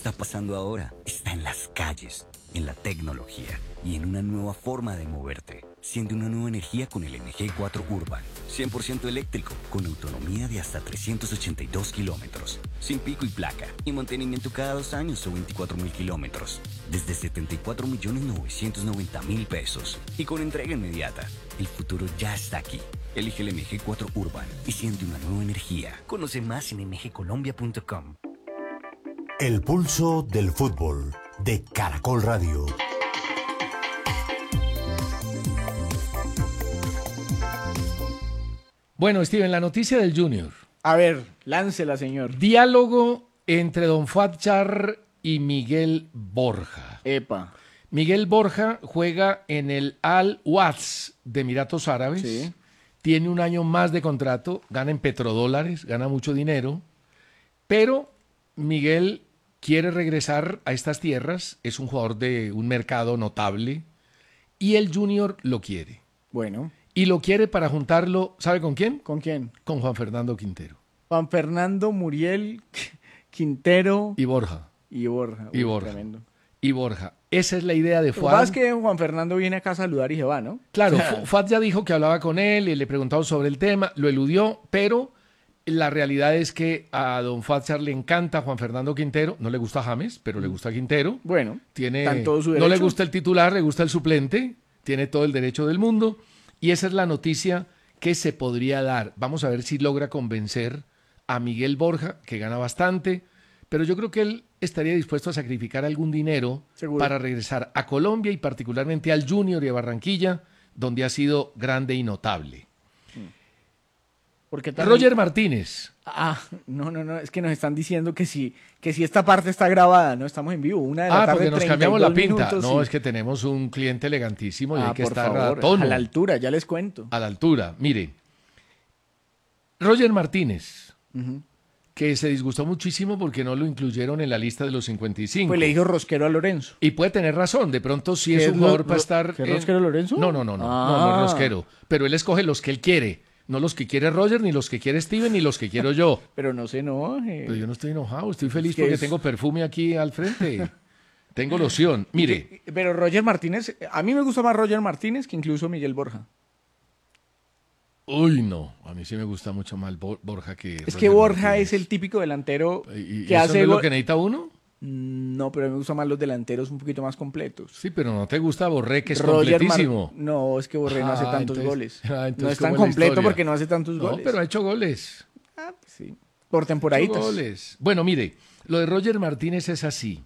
está pasando ahora está en las calles, en la tecnología y en una nueva forma de moverte. Siente una nueva energía con el MG4 Urban. 100% eléctrico, con autonomía de hasta 382 kilómetros. Sin pico y placa. Y mantenimiento cada 2 años o 24,000 kilómetros. Desde 74.990.000 pesos. Y con entrega inmediata. El futuro ya está aquí. Elige el MG4 Urban y siente una nueva energía. Conoce más en mgcolombia.com. El pulso del fútbol de Caracol Radio. Bueno, Steven, la noticia del Junior. A ver, láncela, señor. Diálogo entre Don Fatchar y Miguel Borja. Epa. Miguel Borja juega en el Al-Wats de Emiratos Árabes. Sí. Tiene un año más de contrato, gana en petrodólares, gana mucho dinero, pero Miguel quiere regresar a estas tierras, es un jugador de un mercado notable y el Junior lo quiere. Bueno. Y lo quiere para juntarlo, ¿sabe con quién? ¿Con quién? Con Juan Fernando Quintero. Juan Fernando, Muriel, Quintero Y Borja. y Borja. Y Uy, Borja. Tremendo. Y Borja. Esa es la idea de Lo que Fuad. pasa es que Juan Fernando viene acá a saludar y se va, ¿no? Claro, O sea, Fuad ya dijo que hablaba con él y le preguntaron sobre el tema, lo eludió, pero la realidad es que a don Fatchar le encanta Juan Fernando Quintero, no le gusta James, pero le gusta Quintero. bueno, Tiene, está en todo su no le derecho. gusta el titular, le gusta el suplente, tiene todo el derecho del mundo y esa es la noticia que se podría dar. Vamos a ver si logra convencer a Miguel Borja, que gana bastante, pero yo creo que él estaría dispuesto a sacrificar algún dinero Seguro. para regresar a Colombia y particularmente al Junior y a Barranquilla, donde ha sido grande y notable. Porque tal- Roger Martínez. Ah, no, es que nos están diciendo que si esta parte está grabada, no estamos en vivo, 1:00 p.m. Porque nos cambiamos la 32 pinta. minutos, No, sí. es que tenemos un cliente elegantísimo y hay que por estar favor, a tono. a la altura, ya les cuento. A la altura. Mire, Roger Martínez, Ujú. que se disgustó muchísimo porque no lo incluyeron en la lista de los 55. Pues le dijo Rosquero a Lorenzo. Y puede tener razón, de pronto sí ¿Qué es es un jugador lo- para lo- estar... ¿qué es Rosquero Lorenzo? No, no Ah. es Rosquero. Pero él escoge los que él quiere, no los que quiere Roger, ni los que quiere Steven, ni los que quiero yo. Pero no se enoje. Pero yo no estoy enojado, estoy feliz Es que porque es- tengo perfume aquí al frente. Tengo loción. Mire, Pero Roger Martínez, a mí me gusta más Roger Martínez que incluso Miguel Borja. uy, no, a mí sí me gusta mucho más Borja que Es Roger que Borja Martínez. es el típico delantero ¿Y que eso hace no es lo gol- que necesita uno? No, pero me gustan más los delanteros un poquito más completos. Sí, pero no te gusta Borré, que es Roger completísimo. No, es que Borré no hace Ah, tantos entonces- goles. entonces, No es tan ¿cómo es la completo historia? porque no hace tantos No, goles. pero ha hecho goles. Ah, pues sí. Por Ha temporaditas. hecho goles. Bueno, mire, lo de Roger Martínez es así.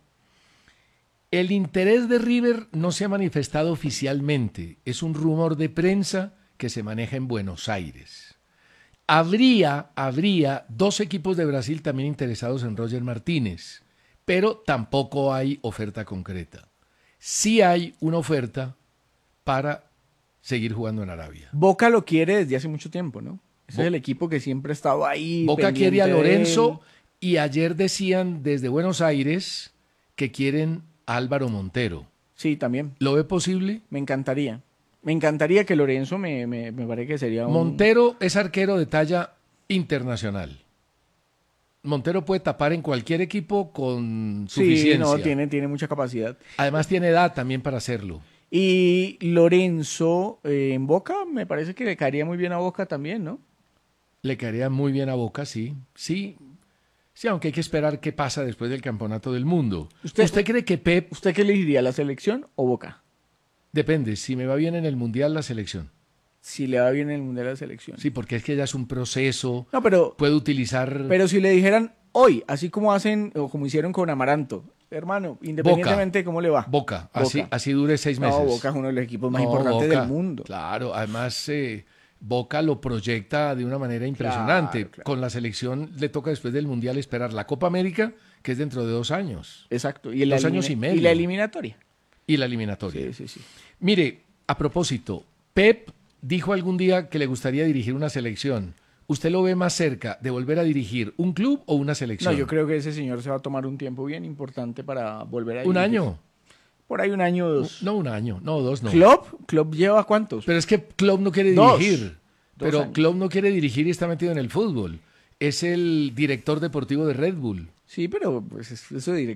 El interés de River no se ha manifestado oficialmente. Es un rumor de prensa que se maneja en Buenos Aires. Habría 2 equipos de Brasil también interesados en Roger Martínez, pero tampoco hay oferta concreta. Sí hay una oferta para seguir jugando en Arabia. Boca lo quiere desde hace mucho tiempo, ¿no? Ese Bo- es el equipo que siempre ha estado ahí. Boca quiere a pendiente de Lorenzo él. y ayer decían desde Buenos Aires que quieren a Álvaro Montero. Sí, también. ¿Lo ve posible? Me encantaría. Me encantaría que Lorenzo me parece que sería un... Montero es arquero de talla internacional. Montero puede tapar en cualquier equipo con Sí, suficiencia. no, tiene mucha capacidad. Además tiene edad también para hacerlo. Y Lorenzo en Boca, me parece que le caería muy bien a Boca también, ¿no? Le caería muy bien a Boca, sí. Sí, aunque hay que esperar qué pasa después del Campeonato del Mundo. ¿Usted cree que Pep... ¿Usted qué le diría, la selección o Boca? Depende, si me va bien en el Mundial, la selección. Si le va bien en el Mundial a la selección. Sí, porque es que ya es un proceso. No, pero Puede utilizar... si le dijeran hoy, así como hacen o como hicieron con Amaranto, hermano, independientemente de cómo le va. Boca, Boca. así dure 6 meses. No, Boca es uno de los equipos más No, importantes Boca, del mundo. Claro, además Boca lo proyecta de una manera impresionante. Claro. Con la selección le toca después del Mundial esperar la Copa América, que es dentro de 2 años. Exacto. Y 2 años y medio. Y la eliminatoria. Y la eliminatoria. Sí. Mire, a propósito, Pep dijo algún día que le gustaría dirigir una selección. ¿Usted lo ve más cerca de volver a dirigir un club o una selección? No, yo creo que ese señor se va a tomar un tiempo bien importante para volver a ¿Un dirigir. año? Por ahí 1 año o 2. No, 1 año. No, 2 no. ¿Klopp lleva cuántos? Pero es que Klopp no quiere 2. dirigir. 2 Pero años. Klopp no quiere dirigir y está metido en el fútbol. Es el director deportivo de Red Bull. Sí, pero pues eso de